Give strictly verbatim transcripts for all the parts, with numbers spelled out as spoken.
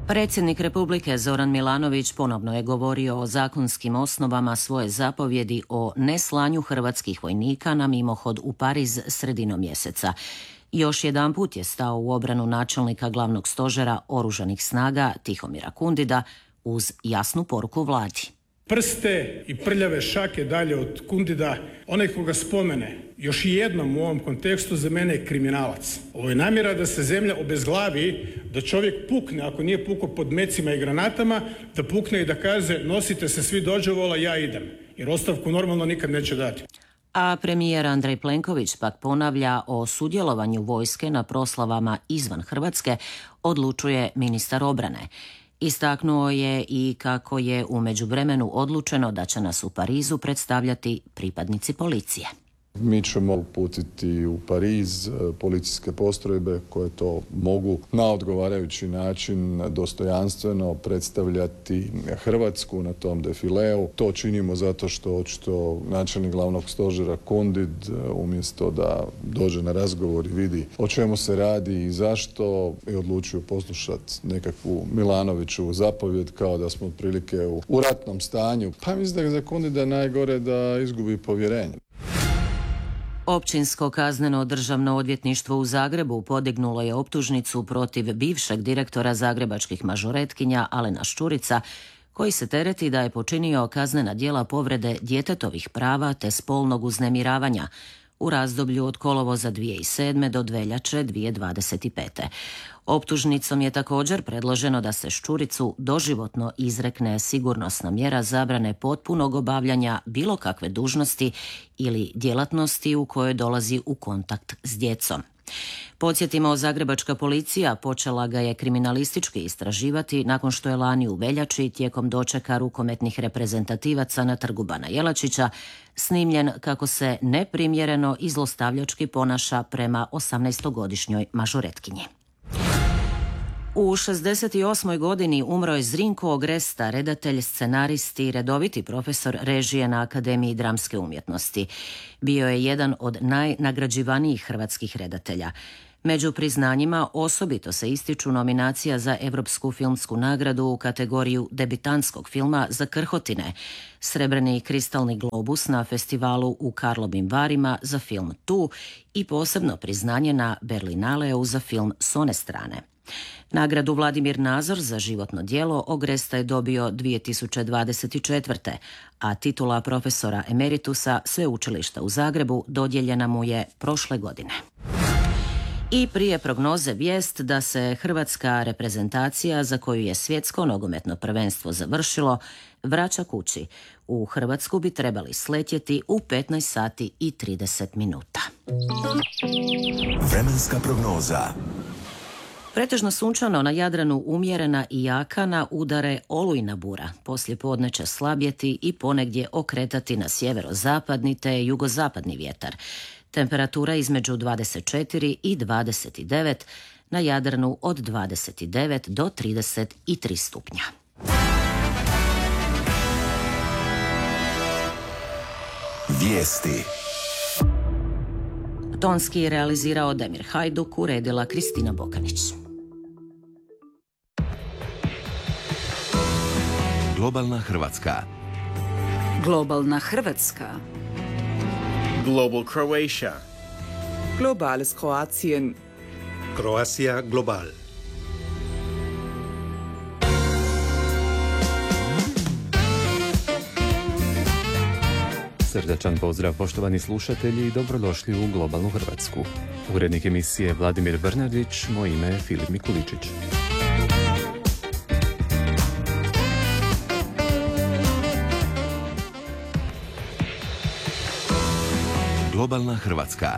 Predsjednik Republike Zoran Milanović ponovno je govorio o zakonskim osnovama svoje zapovjedi o neslanju hrvatskih vojnika na mimohod u Pariz sredinom mjeseca. Još jedanput je stao u obranu načelnika glavnog stožera oružanih snaga Tihomira Kundida uz jasnu poruku vladi. Prste i prljave šake dalje od Kundida, onaj koga spomene još jednom u ovom kontekstu za mene je kriminalac. Ovo je namjera da se zemlja obezglavi, da čovjek pukne, ako nije pukao pod mecima i granatama, da pukne i da kaže nosite se svi dođevola, ja idem. Jer ostavku normalno nikad neće dati. A premijer Andrej Plenković pak ponavlja o sudjelovanju vojske na proslavama izvan Hrvatske, odlučuje ministar obrane. Istaknuo je i kako je u međuvremenu odlučeno da će nas u Parizu predstavljati pripadnici policije. Mi ćemo uputiti u Pariz policijske postrojbe koje to mogu na odgovarajući način dostojanstveno predstavljati Hrvatsku na tom defileu. To činimo zato što očito načelnik glavnog stožera Kundid umjesto da dođe na razgovor i vidi o čemu se radi i zašto je odlučio poslušati nekakvu Milanoviću zapovjed kao da smo otprilike u, u ratnom stanju. Pa mislim da je za Kundida najgore da izgubi povjerenje. Općinsko kazneno državno odvjetništvo u Zagrebu podignulo je optužnicu protiv bivšeg direktora zagrebačkih mažoretkinja Alena Ščurica, koji se tereti da je počinio kaznena djela povrede djetetovih prava te spolnog uznemiravanja u razdoblju od kolovoza dvije tisuće sedme do veljače dvije tisuće dvadeset pete. Optužnicom je također predloženo da se Ščuricu doživotno izrekne sigurnosna mjera zabrane potpunog obavljanja bilo kakve dužnosti ili djelatnosti u kojoj dolazi u kontakt s djecom. Podsjetimo, zagrebačka policija počela ga je kriminalistički istraživati nakon što je lani u veljači tijekom dočeka rukometnih reprezentativaca na trgu Bana Jelačića snimljen kako se neprimjereno i zlostavljački ponaša prema osamnaestogodišnjoj mažoretkinji. U šezdeset osmoj godini umro je Zrinko Ogresta, redatelj, scenarist i redoviti profesor režije na Akademiji dramske umjetnosti. Bio je jedan od najnagrađivanijih hrvatskih redatelja. Među priznanjima osobito se ističu nominacija za Europsku filmsku nagradu u kategoriju debitantskog filma za Krhotine, srebrni kristalni globus na festivalu u Karlovim Varima za film Tu i posebno priznanje na Berlinaleu za film S one strane. Nagradu Vladimir Nazor za životno djelo Ogresta je dobio dvije tisuće dvadeset četvrte. a titula profesora emeritusa Sveučilišta u Zagrebu dodijeljena mu je prošle godine. I prije prognoze vijest da se hrvatska reprezentacija, za koju je svjetsko nogometno prvenstvo završilo, vraća kući. U Hrvatsku bi trebali sletjeti u petnaest sati i trideset minuta. Vremenska prognoza. Pretežno sunčano, na Jadranu umjerena i jaka, na udare olujna bura. Poslije podne će slabjeti i ponegdje okretati na sjeverozapadni te jugozapadni vjetar. Temperatura između dvadeset četiri i dvadeset devet, na Jadranu od dvadeset devet do trideset tri stupnja. Vijesti. Tonski je realizirao Demir Hajduk, uredila Kristina Bokanić. Globalna Hrvatska. Globalna Hrvatska. Global Croatia. Globales Kroatien. Croatia Global. Srdačan pozdrav, poštovani slušatelji, i dobrodošli u Globalnu Hrvatsku. Urednik emisije Vladimir Bernardić, moje ime je Filip Mikuličić. Globalna Hrvatska.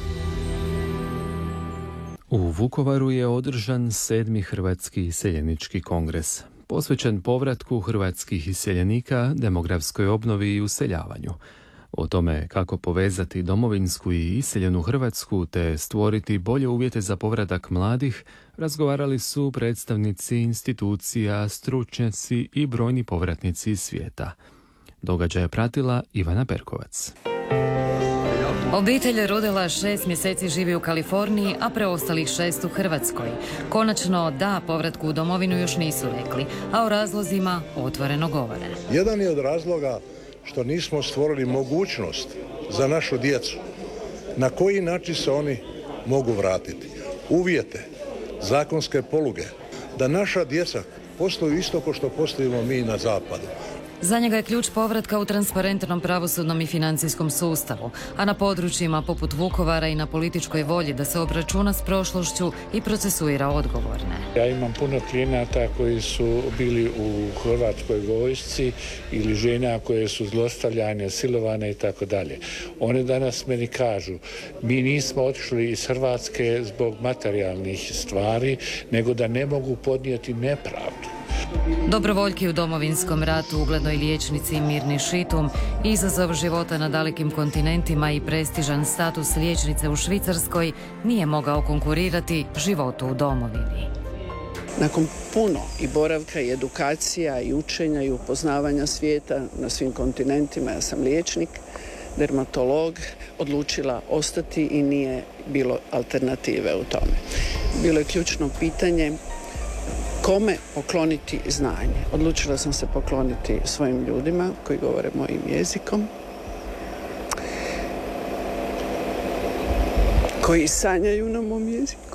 U Vukovaru je održan sedmi Hrvatski iseljenički kongres, posvećen povratku hrvatskih iseljenika, demografskoj obnovi i useljavanju. O tome kako povezati domovinsku i iseljenu Hrvatsku te stvoriti bolje uvjete za povratak mladih, razgovarali su predstavnici institucija, stručnjaci i brojni povratnici iz svijeta. Događaj je pratila Ivana Perkovac. Obitelj Rudela šest mjeseci živi u Kaliforniji, a preostalih šest u Hrvatskoj. Konačno da povratku u domovinu još nisu rekli, a o razlozima otvoreno govore. Jedan je od razloga što nismo stvorili mogućnost za našu djecu na koji način se oni mogu vratiti. Uvjete, zakonske poluge, da naša djeca postaju isto kao što postojimo mi na zapadu. Za njega je ključ povratka u transparentnom pravosudnom i financijskom sustavu, a na područjima poput Vukovara i na političkoj volji da se obračuna s prošlošću i procesuira odgovorne. Ja imam puno klijenata koji su bili u hrvatskoj vojsci ili žena koje su zlostavljane, silovane i tako dalje. One danas meni kažu, mi nismo otišli iz Hrvatske zbog materijalnih stvari, nego da ne mogu podnijeti nepravdu. Dobrovoljki u Domovinskom ratu, uglednoj liječnici Mirni Šitum, izazov života na dalekim kontinentima i prestižan status liječnice u Švicarskoj nije mogao konkurirati životu u domovini. Nakon puno i boravka i edukacija i učenja i upoznavanja svijeta na svim kontinentima, ja sam liječnik, dermatolog, odlučila ostati i nije bilo alternative u tome. Bilo je ključno pitanje kome pokloniti znanje. Odlučila sam se pokloniti svojim ljudima koji govore mojim jezikom, koji sanjaju na mom jeziku.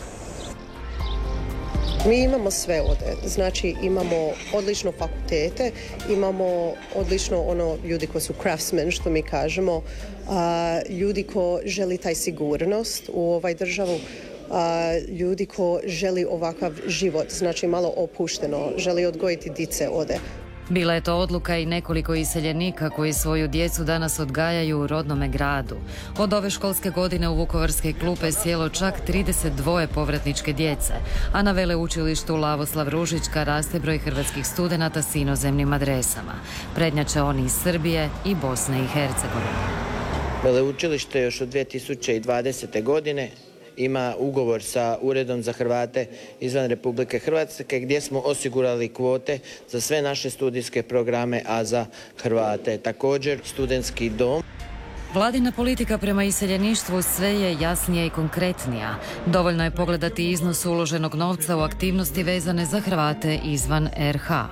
Mi imamo sve ovdje, znači imamo odlično fakultete, imamo odlično ono ljudi koji su craftsmen, što mi kažemo, a, ljudi koji želi taj sigurnost u ovaj državu, a, ljudi koji želi ovakav život, znači malo opušteno, želi odgojiti dice ovdje. Bila je to odluka i nekoliko iseljenika koji svoju djecu danas odgajaju u rodnome gradu. Od ove školske godine u vukovarske klupe sjelo čak trideset dva povratničke djece, a na veleučilištu Lavoslav Ružička raste broj hrvatskih studenata s inozemnim adresama. Prednjače oni iz Srbije i Bosne i Hercegovine. Veleučilište još od dvije tisuće dvadesete. godine ima ugovor sa Uredom za Hrvate izvan Republike Hrvatske gdje smo osigurali kvote za sve naše studijske programe, a za Hrvate također studentski dom. Vladina politika prema iseljeništvu sve je jasnija i konkretnija. Dovoljno je pogledati iznos uloženog novca u aktivnosti vezane za Hrvate izvan er ha.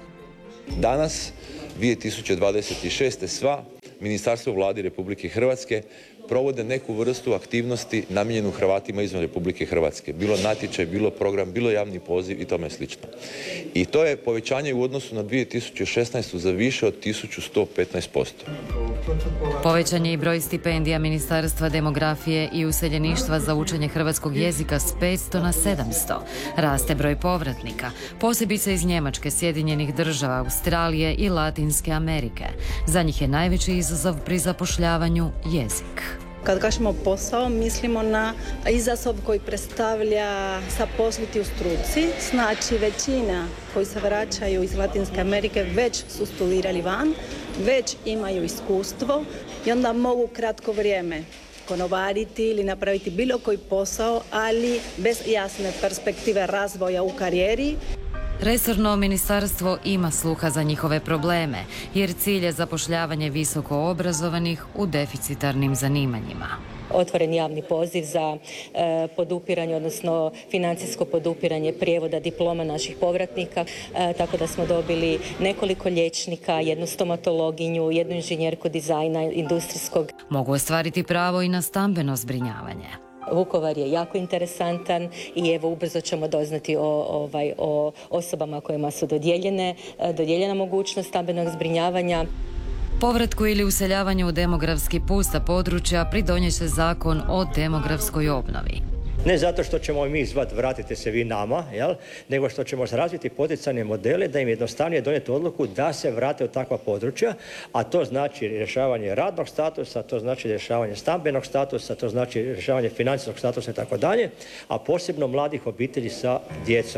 Danas, dvije tisuće dvadeset šeste. sva ministarstva u Vladi Republike Hrvatske provode neku vrstu aktivnosti namijenjenu Hrvatima izvan Republike Hrvatske. Bilo natječaj, bilo program, bilo javni poziv i tome slično. I to je povećanje u odnosu na dvije tisuće šesnaestu. za više od tisuću sto petnaest posto. Povećan je i broj stipendija Ministarstva demografije i useljeništva za učenje hrvatskog jezika s petsto na sedamsto. Raste broj povratnika, posebice iz Njemačke, Sjedinjenih država, Australije i Latinske Amerike. Za njih je najveći izazov pri zapošljavanju jezik. Kad kažemo posao, mislimo na izazov koji predstavlja zaposliti u struci. Znači, većina koji se vraćaju iz Latinske Amerike već su studirali van, već imaju iskustvo i onda mogu kratko vrijeme konobariti ili napraviti bilo koji posao, ali bez jasne perspektive razvoja u karijeri. Resorno ministarstvo ima sluha za njihove probleme, jer cilj je zapošljavanje visoko obrazovanih u deficitarnim zanimanjima. Otvoren javni poziv za e, podupiranje, odnosno financijsko podupiranje prijevoda diploma naših povratnika, e, tako da smo dobili nekoliko liječnika, jednu stomatologinju, jednu inženjerku dizajna industrijskog. Mogu ostvariti pravo i na stambeno zbrinjavanje. Vukovar je jako interesantan i evo ubrzo ćemo doznati o, ovaj, o osobama kojima su dodijeljene, dodijeljena mogućnost stambenog zbrinjavanja. Povratku ili useljavanju u demografski pusta područja pridonijet će zakon o demografskoj obnovi. Ne zato što ćemo mi zvati vratite se vi nama, jel? Nego što ćemo razviti poticajne modele da im jednostavnije donijeti odluku da se vrate u takva područja, a to znači rješavanje radnog statusa, to znači rješavanje stambenog statusa, to znači rješavanje financijskog statusa i tako dalje, a posebno mladih obitelji sa djecom.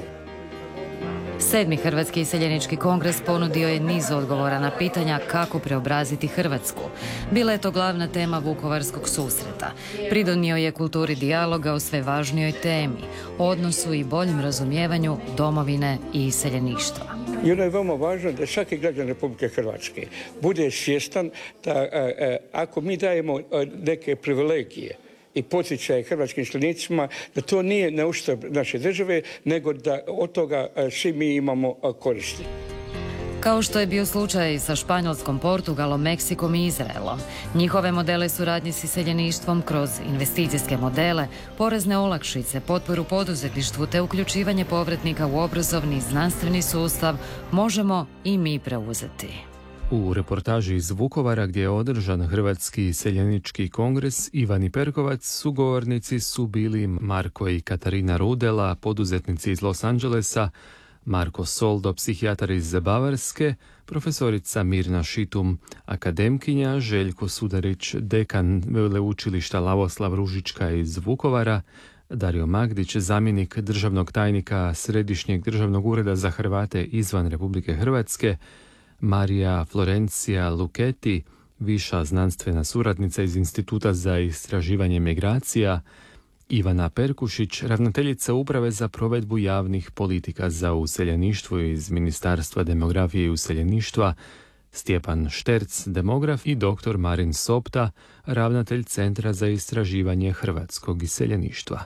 Sedmi Hrvatski iseljenički kongres ponudio je niz odgovora na pitanja kako preobraziti Hrvatsku. Bila je to glavna tema vukovarskog susreta. Pridonio je kulturi dijaloga o sve važnijoj temi, odnosu i boljem razumijevanju domovine i iseljeništva. I ono je veoma važno da svaki građan Republike Hrvatske bude svjestan da a, a, ako mi dajemo a, neke privilegije i poticaje hrvatskim iseljenicima, da to nije na uštrb naše države, nego da od toga a, svi mi imamo a, koristi. Kao što je bio slučaj sa Španjolskom, Portugalom, Meksikom i Izraelom. Njihove modele suradnje s iseljeništvom kroz investicijske modele, porezne olakšice, potporu poduzetništvu te uključivanje povratnika u obrazovni i znanstveni sustav možemo i mi preuzeti. U reportaži iz Vukovara gdje je održan Hrvatski iseljenički kongres, Ivan Perkovac, sugovornici su bili Marko i Katarina Rudela, poduzetnici iz Los Angelesa, Marko Soldo, psihijatar iz Bavarske, profesorica Mirna Šitum, akademkinja, Željko Sudarić, dekan veleučilišta Lavoslav Ružička iz Vukovara, Dario Magdić, zamjenik državnog tajnika Središnjeg državnog ureda za Hrvate izvan Republike Hrvatske, Marija Florencija Luketi, viša znanstvena suradnica iz Instituta za istraživanje migracija, Ivana Perkušić, ravnateljica Uprave za provedbu javnih politika za useljeništvo iz Ministarstva demografije i useljeništva, Stjepan Šterc, demograf i doktor Marin Sopta, ravnatelj Centra za istraživanje hrvatskog iseljeništva.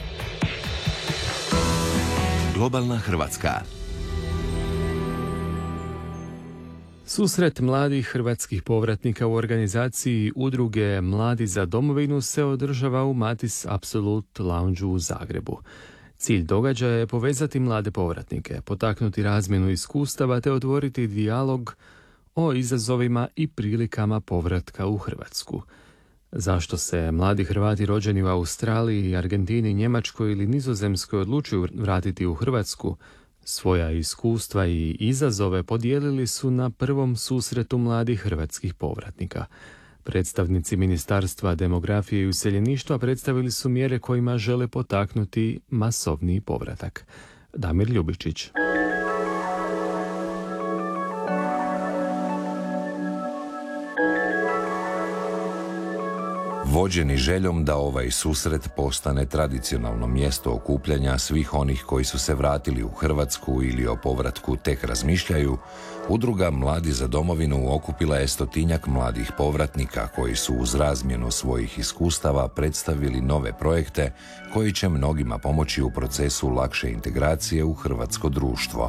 Globalna Hrvatska. Susret mladih hrvatskih povratnika u organizaciji Udruge Mladi za domovinu se održava u Matis Absolut Loungeu u Zagrebu. Cilj događaja je povezati mlade povratnike, potaknuti razmjenu iskustava te otvoriti dijalog o izazovima i prilikama povratka u Hrvatsku. Zašto se mladi Hrvati rođeni u Australiji, Argentini, Njemačkoj ili Nizozemskoj odlučuju vratiti u Hrvatsku? Svoja iskustva i izazove podijelili su na prvom susretu mladih hrvatskih povratnika. Predstavnici Ministarstva demografije i useljeništva predstavili su mjere kojima žele potaknuti masovni povratak. Damir Ljubičić. Vođeni željom da ovaj susret postane tradicionalno mjesto okupljanja svih onih koji su se vratili u Hrvatsku ili o povratku tek razmišljaju, Udruga Mladi za domovinu okupila je stotinjak mladih povratnika koji su uz razmjenu svojih iskustava predstavili nove projekte koji će mnogima pomoći u procesu lakše integracije u hrvatsko društvo.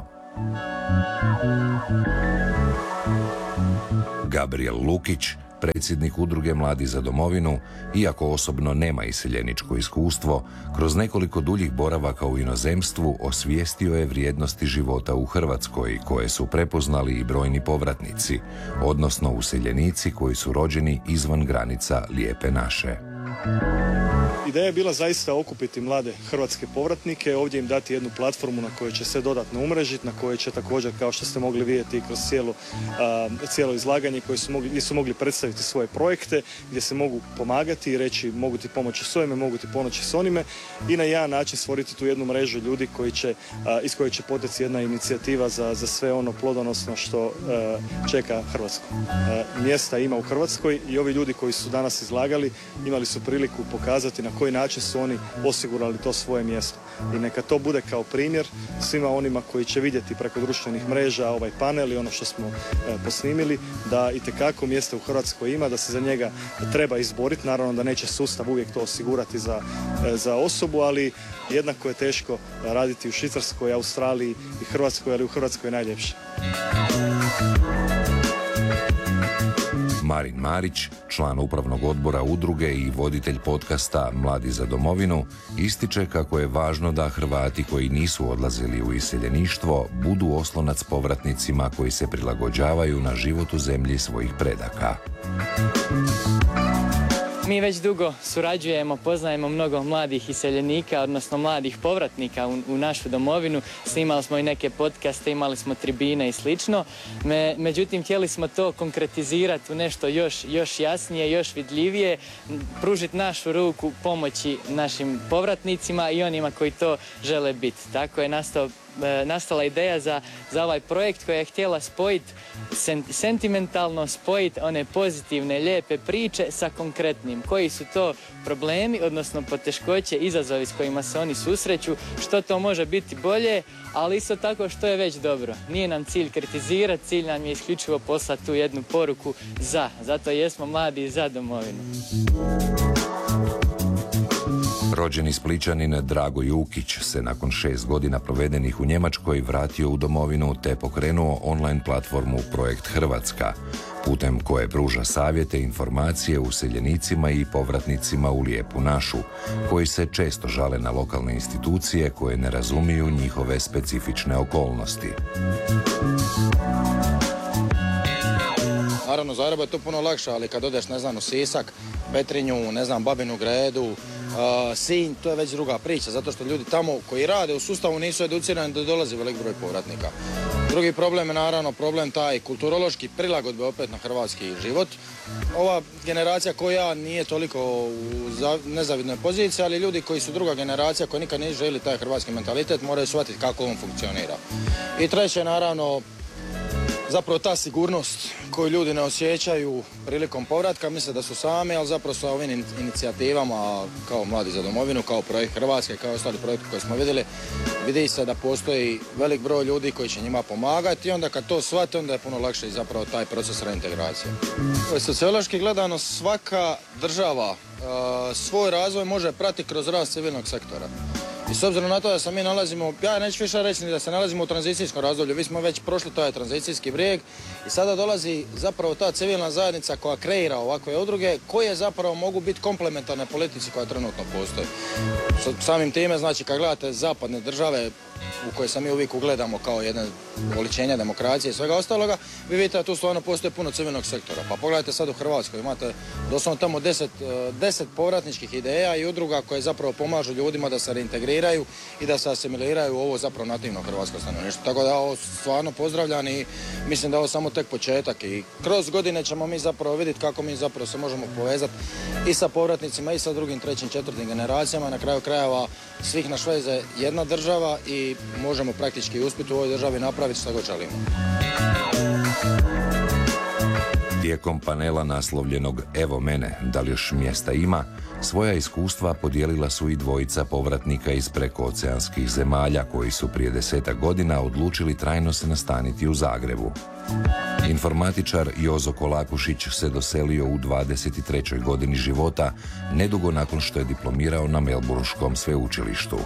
Gabriel Lukić, predsjednik Udruge Mladi za domovinu, iako osobno nema iseljeničko iskustvo, kroz nekoliko duljih boravaka u inozemstvu osvijestio je vrijednosti života u Hrvatskoj koje su prepoznali i brojni povratnici, odnosno useljenici koji su rođeni izvan granica Lijepe naše. Ideja je bila zaista okupiti mlade hrvatske povratnike, ovdje im dati jednu platformu na kojoj će se dodatno umrežiti, na kojoj će također, kao što ste mogli vidjeti kroz cijelo, a, cijelo izlaganje, koji su mogli, gdje su mogli predstaviti svoje projekte, gdje se mogu pomagati i reći mogu ti pomoći s ovime, mogu ti pomoći s onime i na jedan način stvoriti tu jednu mrežu ljudi koji će, a, iz koje će poteći jedna inicijativa za, za sve ono plodonosno što a, čeka Hrvatsku. A, mjesta ima u Hrvatskoj i ovi ljudi koji su danas izlagali imali su priliku pokazati na koji način su oni osigurali to svoje mjesto. I neka to bude kao primjer svima onima koji će vidjeti preko društvenih mreža ovaj panel i ono što smo e, posnimili, da itekako mjesta u Hrvatskoj ima, da se za njega treba izboriti. Naravno da neće sustav uvijek to osigurati za, e, za osobu, ali jednako je teško raditi u Švicarskoj, Australiji i Hrvatskoj, ali u Hrvatskoj je najljepše. Marin Marić, član upravnog odbora udruge i voditelj podcasta Mladi za domovinu, ističe kako je važno da Hrvati koji nisu odlazili u iseljeništvo budu oslonac povratnicima koji se prilagođavaju na život u zemlji svojih predaka. Mi već dugo surađujemo, poznajemo mnogo mladih iseljenika, odnosno mladih povratnika u, u našu domovinu. Snimali smo i neke podcaste, imali smo tribine i slično. Me, međutim, htjeli smo to konkretizirati u nešto još, još jasnije, još vidljivije, pružiti našu ruku pomoći našim povratnicima i onima koji to žele biti. Tako je nastao e, nastala ideja za, za ovaj projekt koja je htjela spojiti sen, sentimentalno spojiti one pozitivne, lijepe priče sa konkretnim. Koji su to problemi, odnosno poteškoće, izazovi s kojima se oni susreću, što to može biti bolje, ali isto tako što je već dobro. Nije nam cilj kritizirati, cilj nam je isključivo poslati tu jednu poruku za. Zato jesmo mladi za domovinu. Rođeni Splićanin Drago Jukić se nakon šest godina provedenih u Njemačkoj vratio u domovinu te pokrenuo online platformu Projekt Hrvatska, putem koje pruža savjete i informacije useljenicima i povratnicima u lijepu našu, koji se često žale na lokalne institucije koje ne razumiju njihove specifične okolnosti. Naravno, Zagrebu je to puno lakše, ali kad odeš, ne znam, u Sisak, Petrinju, ne znam, Babinu Gredu, uh, Sinj, to je već druga priča, zato što ljudi tamo koji rade u sustavu nisu educirani da dolazi velik broj povratnika. Drugi problem je naravno problem taj kulturološki prilagodbe opet na hrvatski život. Ova generacija koja nije toliko u nezavidnoj poziciji, ali ljudi koji su druga generacija koji nikad nisu željeli taj hrvatski mentalitet moraju shvatiti kako on funkcionira. I treće, naravno, zapravo ta sigurnost koju ljudi ne osjećaju prilikom povratka, misle da su sami, ali zapravo sa ovim inicijativama kao Mladi za domovinu, kao Projekt Hrvatske, kao ostali projekti koje smo vidjeli, vidi se da postoji velik broj ljudi koji će njima pomagati i onda kad to shvate, onda je puno lakše i zapravo taj proces reintegracije. Sociološki gledano, svaka država uh, svoj razvoj može pratiti kroz rast civilnog sektora. I s obzirom na to da se mi nalazimo, ja neću više reći ni da se nalazimo u tranzicijskom razdoblju, vi smo već prošli taj tranzicijski brijeg i sada dolazi zapravo ta civilna zajednica koja kreira ovakve udruge koje zapravo mogu biti komplementarne politici koja trenutno postoji. Samim time, znači, kad gledate zapadne države u koje se mi uvijek ugledamo kao jedno oličenje demokracije i svega ostaloga, vi vidite da tu stvarno postoje puno civilnog sektora. Pa pogledajte sad u Hrvatskoj, imate doslovno tamo deset, deset povratničkih ideja i udruga koje zapravo pomažu ljudima da se reintegriraju i da se asimiliraju u ovo zapravo nativno hrvatsko stanovništvo. Tako da ovo stvarno pozdravljam i mislim da je ovo samo tek početak i kroz godine ćemo mi zapravo vidjeti kako mi zapravo se možemo povezati i sa povratnicima i sa drugim, trećim, četvrtim generacijama. Na kraju krajeva svih naš veze jedna država i možemo praktički uspjeti u ovoj državi napraviti što god želimo. Tijekom panela naslovljenog Evo mene, da li još mjesta ima, svoja iskustva podijelila su i dvojica povratnika iz prekooceanskih zemalja koji su prije desetak godina odlučili trajno se nastaniti u Zagrebu. Informatičar Jozo Kolakušić se doselio u dvadeset trećoj godini života, nedugo nakon što je diplomirao na Melburnskom sveučilištu.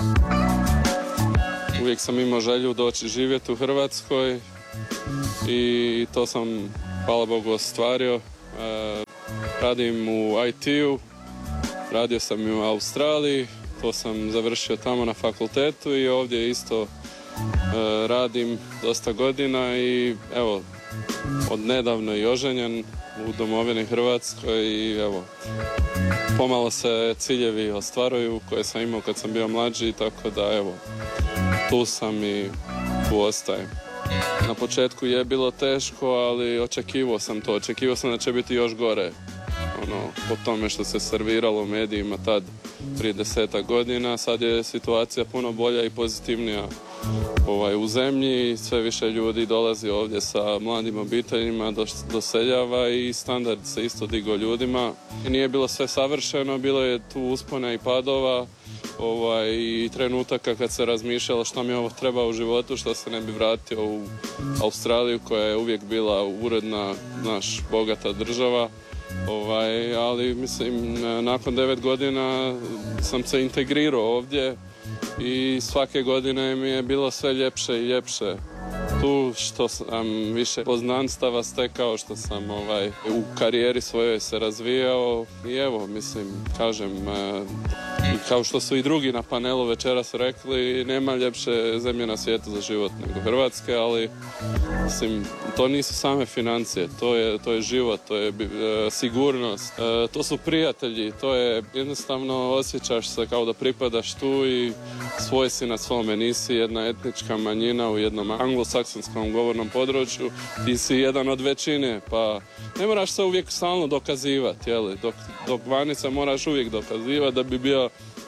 Uvijek sam imao želju doći živjeti u Hrvatskoj i to sam, hvala Bogu, ostvario. E, radim u I T-u, radio sam i u Australiji, to sam završio tamo na fakultetu i ovdje isto e, radim dosta godina i evo, od nedavno i oženjen u domovini Hrvatskoj i evo, pomalo se ciljevi ostvaruju koje sam imao kad sam bio mlađi, tako da evo, tu sam i tu ostajem. Na početku je bilo teško, ali očekivao sam to. Očekivao sam da će biti još gore. Ono, po tome što se serviralo u medijima tad prije desetak godina. Sad je situacija puno bolja i pozitivnija ovaj, u zemlji. Sve više ljudi dolazi ovdje sa mladim obiteljima, doseljava i standard se isto digao ljudima. I nije bilo sve savršeno, bilo je tu uspona i padova. Ovaj, i trenutaka kad se razmišljalo što mi ovo treba u životu, što se ne bi vratio u Australiju koja je uvijek bila uredna, naš, bogata država. Ovaj, ali mislim, nakon devet godina sam se integrirao ovdje i svake godine mi je bilo sve ljepše i ljepše. Tu što sam više poznanstava stekao, što sam ovaj, u karijeri svojoj se razvijao i evo, mislim, kažem, kao što su i drugi na panelu večeras rekli, nema ljepše zemlje na svijetu za život nego Hrvatske, ali mislim, to nisu same financije, to je, to je život, to je e, sigurnost, e, to su prijatelji, to je jednostavno osjećaš se kao da pripadaš tu i svoj si na svome, nisi jedna etnička manjina u jednom anglosaksonskom govornom području, ti si jedan od većine, pa ne moraš se uvijek stalno dokazivati, jeli? Dok, dok vanica moraš uvijek dokazivati da bi bio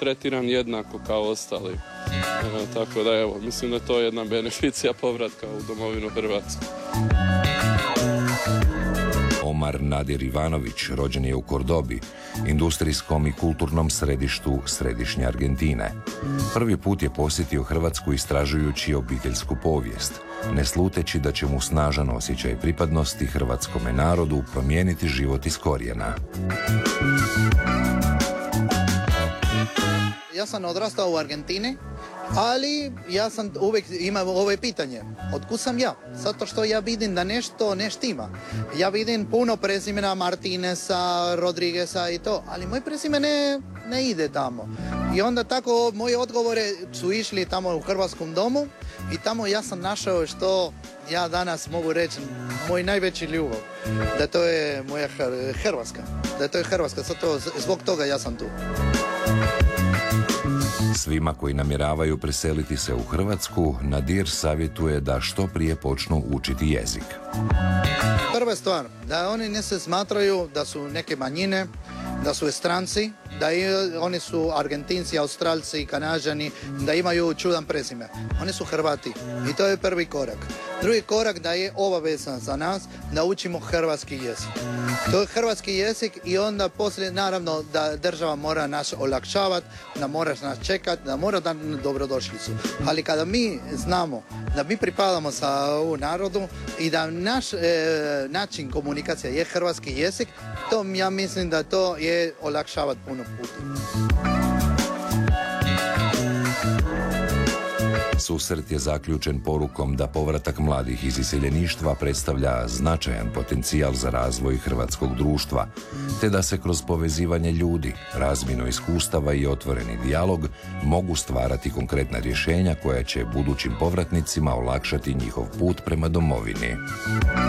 tretiran jednako kao ostali. E, tako da evo, mislim da je to jedna beneficija povratka u domovinu Hrvatsku. Omar Nadir Ivanović rođen je u Kordobi, industrijskom i kulturnom središtu središnje Argentine. Prvi put je posjetio Hrvatsku istražujući obiteljsku povijest, ne sluteći da će mu snažan osjećaj pripadnosti hrvatskome narodu promijeniti život iz korijena. Ja sam odrastao u Argentini, ali ja sam uvijek imao ovo pitanje. Otkud sam ja? Zato što ja vidim da nešto ne štima. Ja vidim puno prezimena Martineza, Rodrigueza i to, ali moj prezime ne, ne ide tamo. I onda tako moje odgovore su išli tamo u hrvatskom domu i tamo ja sam našao što ja danas mogu reći moj najveći ljubav. Da to je moja Hrvatska. Da to je Hrvatska. Zato, zbog toga ja sam tu. Svima koji namjeravaju preseliti se u Hrvatsku, Nadir savjetuje da što prije počnu učiti jezik. Prva stvar, da oni ne se smatraju da su neke manjine, da su stranci, da i, oni su Argentinci, Australci, Kanađani, da imaju čudan prezime. Oni su Hrvati i to je prvi korak. Drugi korak da je obaveza za nas da učimo hrvatski jezik. To je hrvatski jezik i onda poslije naravno da država mora nas olakšavati, da mora nas čekati, da mora dati dobrodošlicu. Ali kada mi znamo da mi pripadamo sa ovom narodu i da naš e, način komunikacije je hrvatski jezik, to ja mislim da to je olakšavati puno puta. Susret je zaključen porukom da povratak mladih iz iseljeništva predstavlja značajan potencijal za razvoj hrvatskog društva, te da se kroz povezivanje ljudi, razmjenu iskustava i otvoreni dijalog mogu stvarati konkretna rješenja koja će budućim povratnicima olakšati njihov put prema domovini.